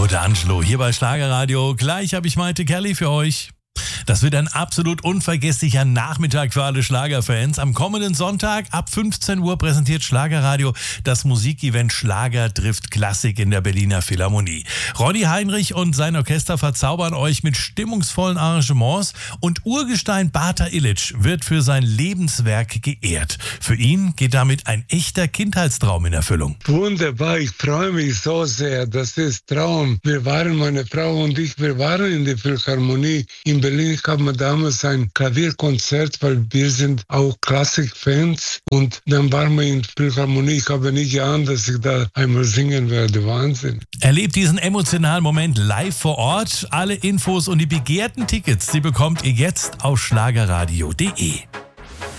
D'Angelo hier bei Schlagerradio. Gleich habe ich Maite Kelly für euch. Das wird ein absolut unvergesslicher Nachmittag für alle Schlagerfans. Am kommenden Sonntag ab 15 Uhr präsentiert Schlagerradio das Musikevent Schlager trifft Klassik in der Berliner Philharmonie. Ronny Heinrich und sein Orchester verzaubern euch mit stimmungsvollen Arrangements und Urgestein Bata Illich wird für sein Lebenswerk geehrt. Für ihn geht damit ein echter Kindheitstraum in Erfüllung. Wunderbar, ich freue mich so sehr. Das ist Traum. Meine Frau und ich, wir waren in der Philharmonie in Berlin. Ich habe damals ein Klavierkonzert, weil wir sind auch Klassikfans. Und dann waren wir in der Philharmonie. Ich habe nicht geahnt, dass ich da einmal singen werde. Wahnsinn. Erlebt diesen emotionalen Moment live vor Ort. Alle Infos und die begehrten Tickets, die bekommt ihr jetzt auf schlagerradio.de.